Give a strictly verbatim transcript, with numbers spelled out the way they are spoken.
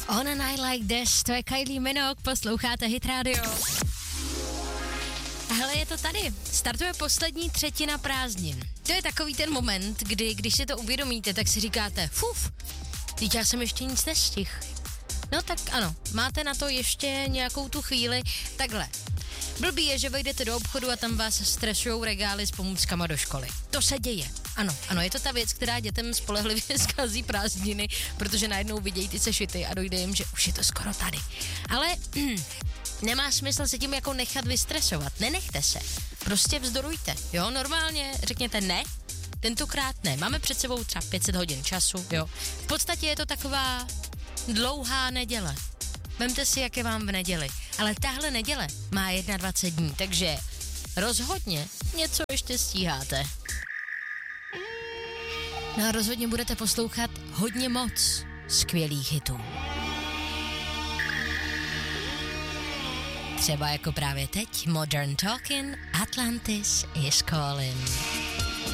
On a Night Like This, to je Kylie Minogue, posloucháte Hit Radio. Hele, je to tady. Startuje poslední třetina prázdnin. To je takový ten moment, kdy, když si to uvědomíte, tak si říkáte, fuf, teď já jsem ještě nic nestihl. No tak ano, máte na to ještě nějakou tu chvíli. Takhle, blbý je, že vejdete do obchodu a tam vás stresujou regály s pomůckama do školy. To se děje. Ano, ano, je to ta věc, která dětem spolehlivě zkazí prázdniny, protože najednou vidějí ty sešity a dojde jim, že už je to skoro tady. Ale nemá smysl se tím jako nechat vystresovat. Nenechte se. Prostě vzdorujte. Jo, normálně řekněte ne, tentokrát ne. Máme před sebou třeba pět set hodin času, jo. V podstatě je to taková dlouhá neděle. Vemte si, jak je vám v neděli. Ale tahle neděle má dvacet jedna dní, takže rozhodně něco ještě stíháte. No a rozhodně budete poslouchat hodně moc skvělých hitů. Třeba jako právě teď Modern Talking, Atlantis is Calling.